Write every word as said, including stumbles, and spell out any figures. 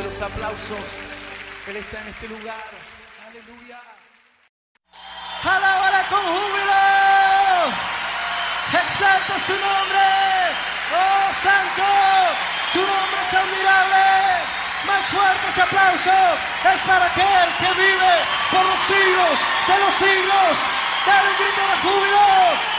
los aplausos. Él está en este lugar. Aleluya. Alábala con júbilo. Exalta su nombre. Oh Santo, tu nombre es admirable. Más fuerte ese aplauso es para aquel que vive por los siglos de los siglos. Dale un grito de júbilo.